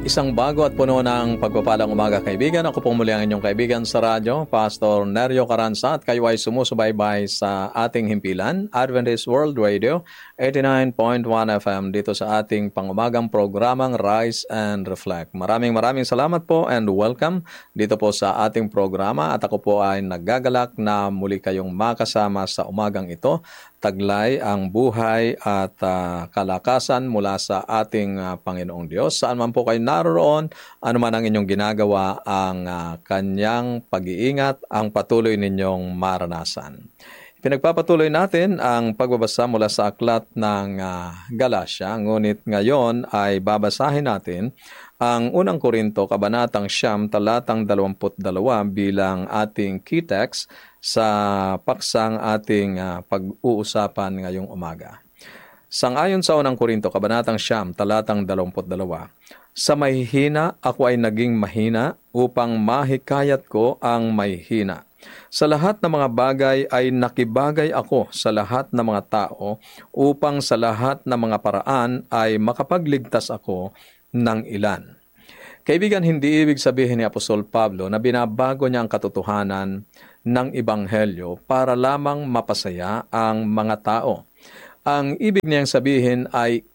Isang bago at puno ng pagpapalang umaga, kaibigan. Ako po muli ang inyong kaibigan sa radyo, Pastor Nerio Caranza, at kayo ay sumusubaybay sa ating himpilan, Adventist World Radio, 89.1 FM, dito sa ating pangumagang programang Rise and Reflect. Maraming salamat po and welcome dito po sa ating programa, at ako po ay nagagalak na muli kayong makasama sa umagang ito. Taglay ang buhay at kalakasan mula sa ating Panginoong Diyos. Saan man po kayo naroon, ano man ang inyong ginagawa, ang kanyang pag-iingat ang patuloy ninyong maranasan. Pinagpapatuloy natin ang pagbabasa mula sa aklat ng Galasya, ngunit ngayon ay babasahin natin ang unang Korinto, kabanatang 9, talatang 22 bilang ating key text sa paksang ating pag-uusapan ngayong umaga. Sangayon sa unang Korinto, kabanatang 9, talatang 22, sa mahihina ako ay naging mahina upang mahikayat ko ang mahihina. Sa lahat ng mga bagay ay nakibagay ako sa lahat ng mga tao upang sa lahat ng mga paraan ay makapagligtas ako ng ilan. Kaibigan, hindi ibig sabihin ni Apostol Pablo na binabago niya ang katotohanan ng Ebanghelyo para lamang mapasaya ang mga tao. Ang ibig niyang sabihin ay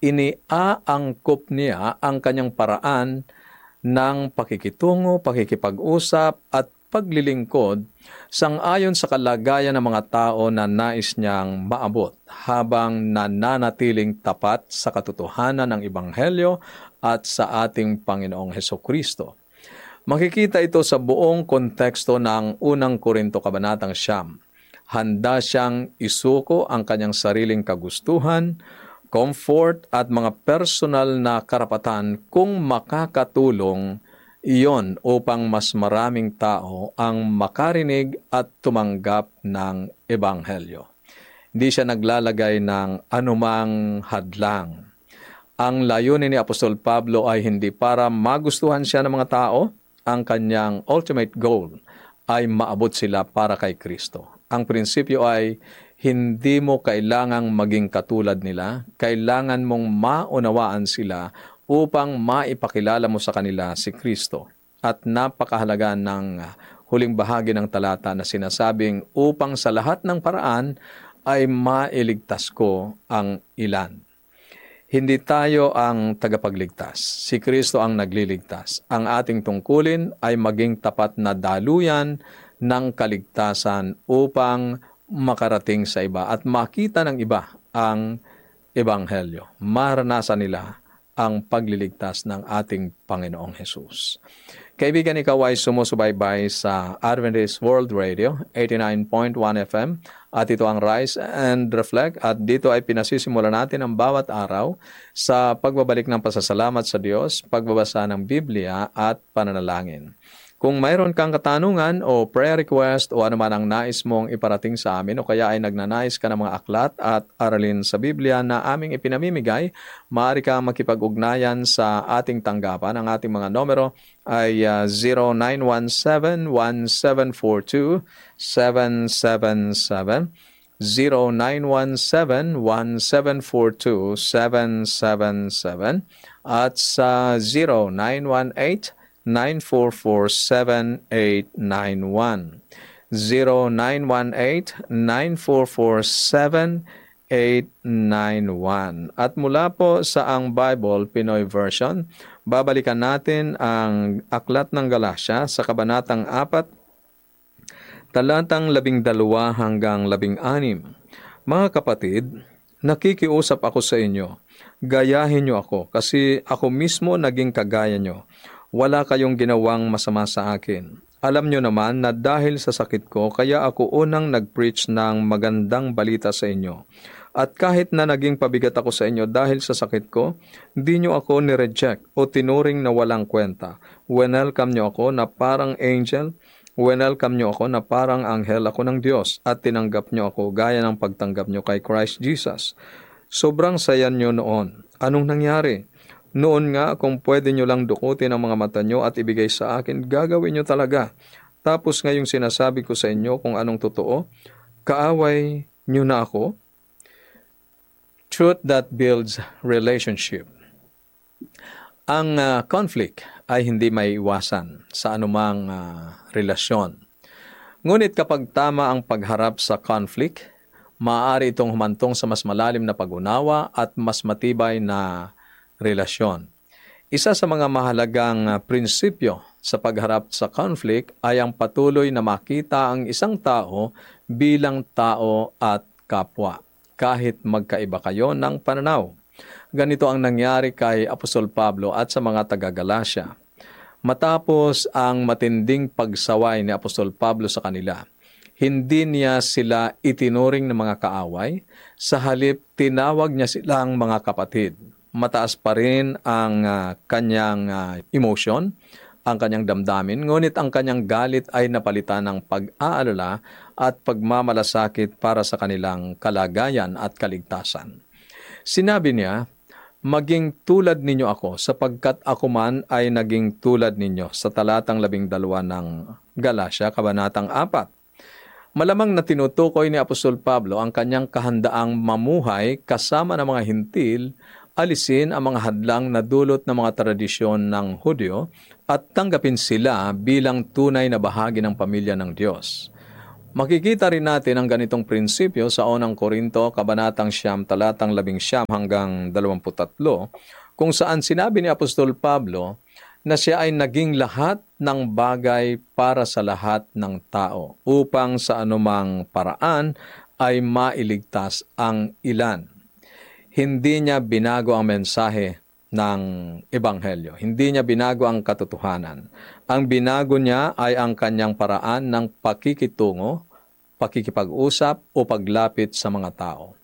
iniaangkop niya ang kanyang paraan ng pakikitungo, pakikipag-usap at paglilingkod sang-ayon sa kalagayan ng mga tao na nais niyang maabot habang nananatiling tapat sa katotohanan ng Ebanghelyo at sa ating Panginoong Hesukristo. Makikita ito sa buong konteksto ng unang Korinto, kabanatang 9. Handa siyang isuko ang kanyang sariling kagustuhan, comfort at mga personal na karapatan kung makakatulong iyon upang mas maraming tao ang makarinig at tumanggap ng Ebanghelyo. Hindi siya naglalagay ng anumang hadlang. Ang layunin ni Apostol Pablo ay hindi para magustuhan siya ng mga tao. Ang kanyang ultimate goal ay maabot sila para kay Kristo. Ang prinsipyo ay hindi mo kailangang maging katulad nila. Kailangan mong maunawaan sila upang maipakilala mo sa kanila si Kristo. At napakahalaga ng huling bahagi ng talata na sinasabing upang sa lahat ng paraan ay mailigtas ko ang ilan. Hindi tayo ang tagapagligtas. Si Kristo ang nagliligtas. Ang ating tungkulin ay maging tapat na daluyan ng kaligtasan upang makarating sa iba at makita ng iba ang Ebanghelyo. Maranasan nila ang pagliligtas ng ating Panginoong Hesus. Kaibigan, ikaw ay sumusubaybay sa Adventist World Radio, 89.1 FM, at ito ang Rise and Reflect, at dito ay pinasisimula natin ang bawat araw sa pagbabalik ng pasasalamat sa Diyos, pagbabasa ng Biblia at pananalangin. Kung mayroon kang katanungan o prayer request o anuman ang nais mong iparating sa amin o kaya ay nagnanais ka ng mga aklat at aralin sa Biblia na aming ipinamimigay, maaari ka makipag-ugnayan sa ating tanggapan. Ang ating mga numero ay 0917-1742-777, 0917-1742-777, at sa 0918-944-7891. 0918-944-7891. At mula po sa Ang Bible Pinoy Version, babalikan natin ang aklat ng Galasya sa kabanatang 4, talatang 12 hanggang 16. Mga kapatid, nakikiusap ako sa inyo. Gayahin niyo ako kasi ako mismo naging kagaya niyo. Wala kayong ginawang masama sa akin. Alam niyo naman na dahil sa sakit ko, kaya ako unang nag-preach ng magandang balita sa inyo. At kahit na naging pabigat ako sa inyo dahil sa sakit ko, di niyo ako nireject o tinuring na walang kwenta. Welcome niyo ako na parang angel. Welcome niyo ako na parang anghel ako ng Diyos. At tinanggap niyo ako gaya ng pagtanggap niyo kay Christ Jesus. Sobrang saya niyo noon. Anong nangyari? Noon nga, kung pwede nyo lang dukutin ang mga mata nyo at ibigay sa akin, gagawin nyo talaga. Tapos ngayong sinasabi ko sa inyo kung anong totoo, kaaway nyo na ako. Truth that builds relationship. Ang conflict ay hindi maiiwasan sa anumang relasyon. Ngunit kapag tama ang pagharap sa conflict, maaari itong humantong sa mas malalim na pag-unawa at mas matibay na relasyon. Isa sa mga mahalagang prinsipyo sa pagharap sa conflict ay ang patuloy na makita ang isang tao bilang tao at kapwa, kahit magkaiba kayo ng pananaw. Ganito ang nangyari kay Apostol Pablo at sa mga taga-Galasya. Matapos ang matinding pagsaway ni Apostol Pablo sa kanila, hindi niya sila itinuring na mga kaaway, sa halip tinawag niya silang mga kapatid. Mataas pa rin ang kanyang emotion, ang kanyang damdamin, ngunit ang kanyang galit ay napalitan ng pag-aalala at pagmamalasakit para sa kanilang kalagayan at kaligtasan. Sinabi niya, "Maging tulad ninyo ako, sapagkat ako man ay naging tulad ninyo," sa talatang 12 ng Galasya, kabanatang 4. Malamang na tinutukoy ni Apostol Pablo ang kanyang kahandaang mamuhay kasama ng mga hintil, alisin ang mga hadlang na dulot ng mga tradisyon ng Hudyo at tanggapin sila bilang tunay na bahagi ng pamilya ng Diyos. Makikita rin natin ang ganitong prinsipyo sa unang Korinto, kabanatang 9, talatang 11 hanggang 23, kung saan sinabi ni Apostol Pablo na siya ay naging lahat ng bagay para sa lahat ng tao, upang sa anumang paraan ay mailigtas ang ilan. Hindi niya binago ang mensahe ng Ebanghelyo. Hindi niya binago ang katotohanan. Ang binago niya ay ang kanyang paraan ng pakikitungo, pakikipag-usap o paglapit sa mga tao.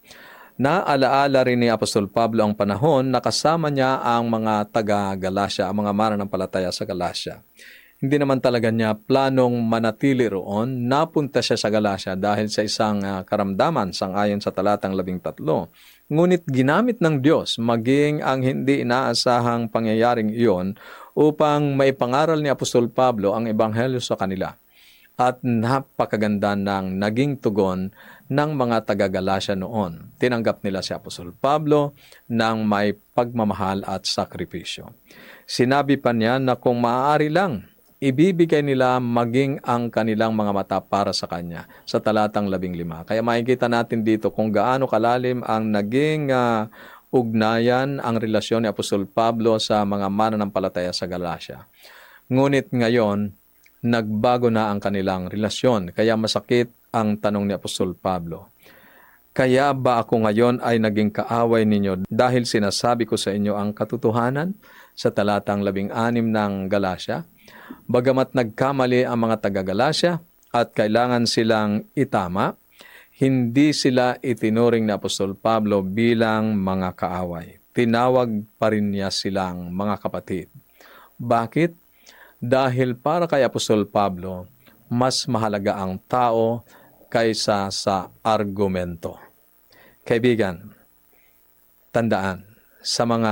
Naalaala rin ni Apostol Pablo ang panahon na kasama niya ang mga taga-Galasya, ang mga mananampalataya sa Galasya. Hindi naman talaga niya planong manatili roon. Napunta siya sa Galasya dahil sa isang karamdaman, sangayon sa talatang 13. Ngunit ginamit ng Diyos maging ang hindi inaasahang pangyayaring iyon upang maipangaral ni Apostol Pablo ang Ebanghelyo sa kanila. At napakaganda ng naging tugon ng mga taga-Galasya noon. Tinanggap nila si Apostol Pablo ng may pagmamahal at sakripisyo. Sinabi pa niya na kung maaari lang, ibibigay nila maging ang kanilang mga mata para sa kanya, sa talatang 15. Kaya makikita natin dito kung gaano kalalim ang naging ugnayan, ang relasyon ni Apostol Pablo sa mga mananampalataya sa Galasya. Ngunit ngayon, nagbago na ang kanilang relasyon, kaya masakit ang tanong ni Apostol Pablo. Kaya ba ako ngayon ay naging kaaway ninyo dahil sinasabi ko sa inyo ang katotohanan? Sa talatang 16 ng Galasya. Bagamat nagkamali ang mga taga-Galasya at kailangan silang itama, hindi sila itinuring ni Apostol Pablo bilang mga kaaway. Tinawag pa rin niya silang mga kapatid. Bakit? Dahil para kay Apostol Pablo, mas mahalaga ang tao kaysa sa argumento. Kaibigan, tandaan, sa mga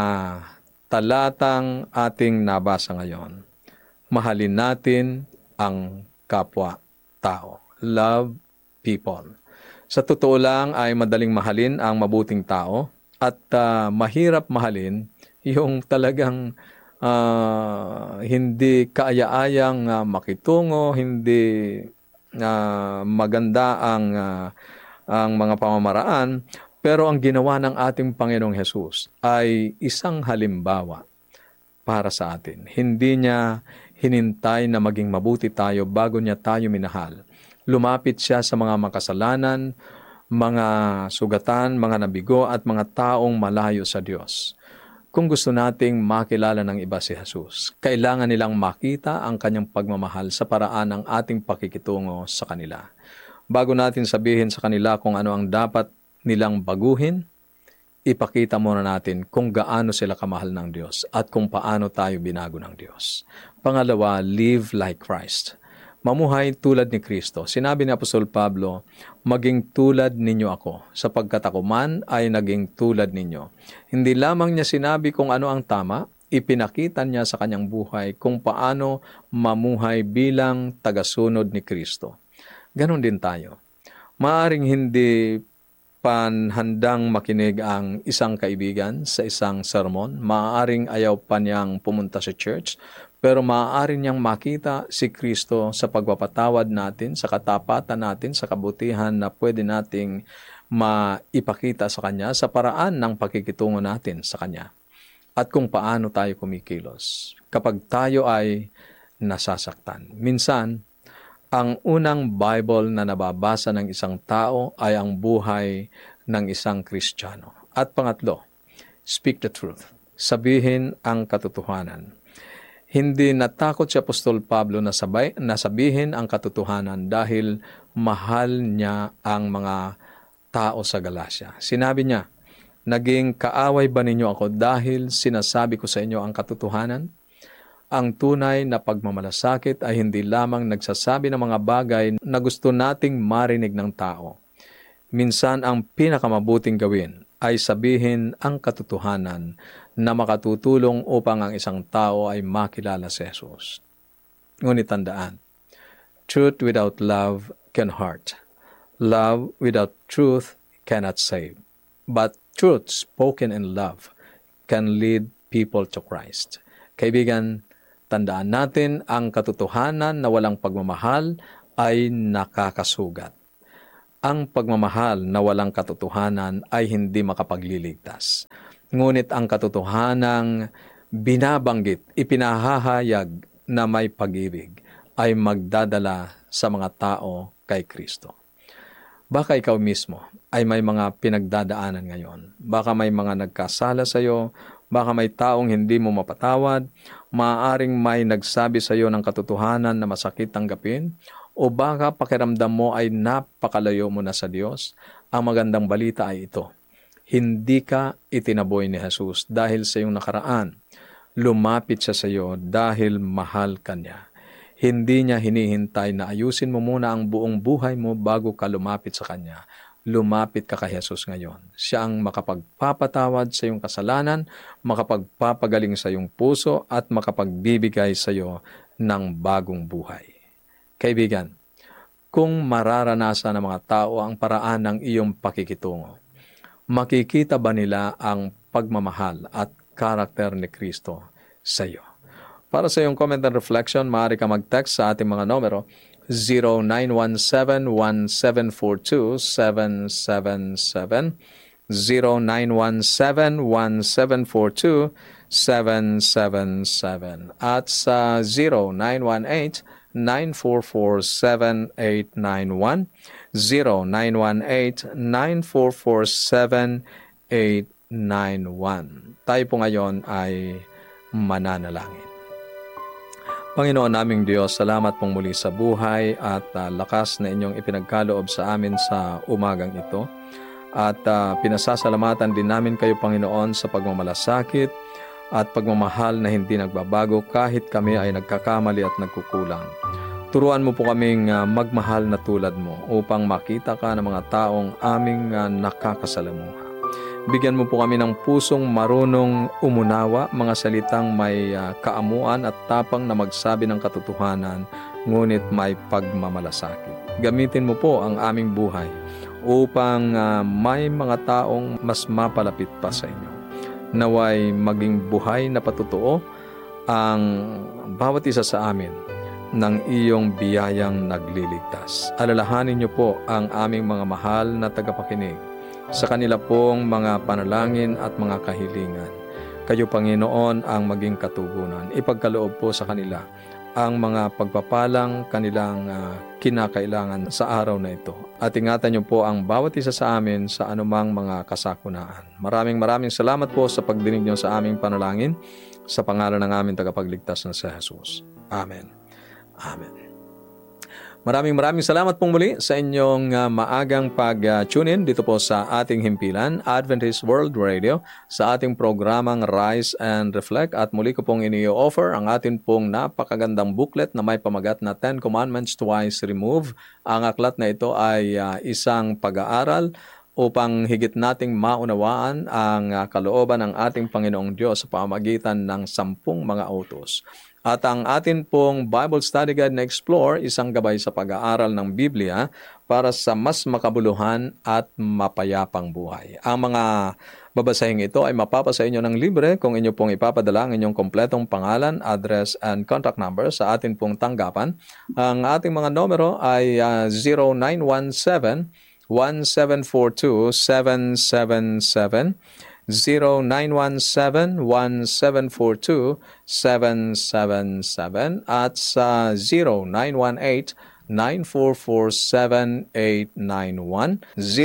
talatang ating nabasa ngayon, mahalin natin ang kapwa-tao. Love people. Sa totoo lang ay madaling mahalin ang mabuting tao at mahirap mahalin yung talagang hindi kaaya-ayang makitungo, hindi maganda ang mga pamamaraan, pero ang ginawa ng ating Panginoong Hesus ay isang halimbawa para sa atin. Hindi niya hinintay na maging mabuti tayo bago niya tayo minahal. Lumapit siya sa mga makasalanan, mga sugatan, mga nabigo at mga taong malayo sa Diyos. Kung gusto nating makilala ng iba si Jesus, kailangan nilang makita ang kanyang pagmamahal sa paraan ng ating pakikitungo sa kanila. Bago natin sabihin sa kanila kung ano ang dapat nilang baguhin, ipakita muna natin kung gaano sila kamahal ng Diyos at kung paano tayo binago ng Diyos. Pangalawa, live like Christ. Mamuhay tulad ni Kristo. Sinabi ni Apostol Pablo, maging tulad ninyo ako, sapagkat ako man ay naging tulad ninyo. Hindi lamang niya sinabi kung ano ang tama, ipinakita niya sa kanyang buhay kung paano mamuhay bilang tagasunod ni Kristo. Ganon din tayo. Maaring hindi panhandang makinig ang isang kaibigan sa isang sermon. Maaaring ayaw pa niyang pumunta sa church, pero maaari niyang makita si Kristo sa pagpapatawad natin, sa katapatan natin, sa kabutihan na pwede nating maipakita sa Kanya sa paraan ng pakikitungo natin sa Kanya. At kung paano tayo kumikilos kapag tayo ay nasasaktan. Minsan, ang unang Bible na nababasa ng isang tao ay ang buhay ng isang Kristiyano. At pangatlo, speak the truth. Sabihin ang katotohanan. Hindi natakot si Apostol Pablo na sabihin ang katotohanan dahil mahal niya ang mga tao sa Galacia. Sinabi niya, naging kaaway ba ninyo ako dahil sinasabi ko sa inyo ang katotohanan? Ang tunay na pagmamalasakit ay hindi lamang nagsasabi ng mga bagay na gusto nating marinig ng tao. Minsan ang pinakamabuting gawin ay sabihin ang katotohanan na makatutulong upang ang isang tao ay makilala si Jesus. Ngunit tandaan, truth without love can hurt. Love without truth cannot save. But truth spoken in love can lead people to Christ. Kaibigan, tandaan natin ang katotohanan na walang pagmamahal ay nakakasugat. Ang pagmamahal na walang katotohanan ay hindi makapagliligtas. Ngunit ang katotohanang binabanggit, ipinahahayag na may pag-ibig ay magdadala sa mga tao kay Kristo. Baka ikaw mismo ay may mga pinagdadaanan ngayon. Baka may mga nagkasala sa iyo, baka may taong hindi mo mapatawad, maaaring may nagsabi sa iyo ng katotohanan na masakit tanggapin, o baka pakiramdam mo ay napakalayo mo na sa Diyos. Ang magandang balita ay ito. Hindi ka itinaboy ni Jesus dahil sa iyong nakaraan. Lumapit siya sa iyo dahil mahal ka niya. Hindi niya hinihintay na ayusin mo muna ang buong buhay mo bago ka lumapit sa Kanya. Lumapit ka kay Jesus ngayon. Siya ang makapagpapatawad sa iyong kasalanan, makapagpapagaling sa iyong puso, at makapagbibigay sa iyo ng bagong buhay. Kaibigan, kung mararanasan ng mga tao ang paraan ng iyong pakikitungo, makikita ba nila ang pagmamahal at karakter ni Kristo sa iyo? Para sa iyong comment and reflection, maaari ka mag-text sa ating mga numero 0917-1742-777, 0917-1742-777, at sa 0918-944-7891, 0918-944-7891. Tayo po ngayon ay mananalangin. Panginoon naming Diyos, salamat pong muli sa buhay at lakas na inyong ipinagkaloob sa amin sa umagang ito. At pinasasalamatan din namin kayo, Panginoon, sa pagmamalasakit at pagmamahal na hindi nagbabago kahit kami ay nagkakamali at nagkukulang. Turuan mo po kaming magmahal na tulad mo upang makita ka ng mga taong aming nakakasalamuha. Bigyan mo po kami ng pusong marunong umunawa, mga salitang may kaamuan at tapang na magsabi ng katotohanan, ngunit may pagmamalasakit. Gamitin mo po ang aming buhay upang may mga taong mas mapalapit pa sa inyo. Naway maging buhay na patutuo ang bawat isa sa amin ng iyong biyayang nagliligtas. Alalahanin niyo po ang aming mga mahal na tagapakinig sa kanila pong mga panalangin at mga kahilingan. Kayo, Panginoon, ang maging katugunan. Ipagkaloob po sa kanila ang mga pagpapalang kanilang kinakailangan sa araw na ito. At ingatan niyo po ang bawat isa sa amin sa anumang mga kasakunaan. Maraming salamat po sa pagdinig niyo sa aming panalangin sa pangalan ng aming tagapagligtas na si Jesus. Amen. Amen. Maraming salamat pong muli sa inyong maagang pag-tune in dito po sa ating himpilan, Adventist World Radio, sa ating programang Rise and Reflect. At muli ko pong ini-offer ang atin pong napakagandang booklet na may pamagat na 10 Commandments Twice Remove. Ang aklat na ito ay isang pag-aaral upang higit nating maunawaan ang kalooban ng ating Panginoong Diyos sa pamamagitan ng 10 mga utos. At ang atin pong Bible Study Guide na Explore, isang gabay sa pag-aaral ng Biblia para sa mas makabuluhan at mapayapang buhay. Ang mga babasahing ito ay mapapasa inyo ng libre kung inyo pong ipapadala ang inyong kompletong pangalan, address, and contact number sa atin pong tanggapan. Ang ating mga numero ay 0917-1742-777, 0917-1742-777 at sa 0918-944-7891,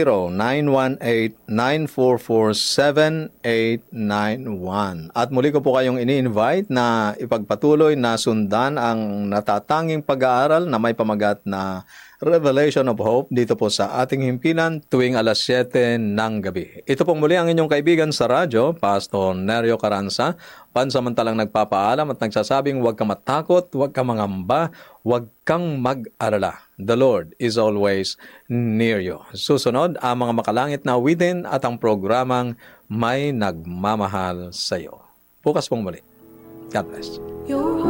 0918-944-7891. At muli ko po kayong ini-invite na ipagpatuloy na sundan ang natatanging pag-aaral na may pamagat na Revelation of Hope dito po sa ating himpilan tuwing alas 7 ng gabi. Ito pong muli ang inyong kaibigan sa radyo, Pastor Nerio Caranza, pansamantalang nagpapaalam at nagsasabing huwag kang matakot, huwag kang mangamba, huwag kang mag-alala. The Lord is always near you. Susunod ang mga makalangit na awitin at ang programang May Nagmamahal sa iyo. Bukas pong muli. God bless.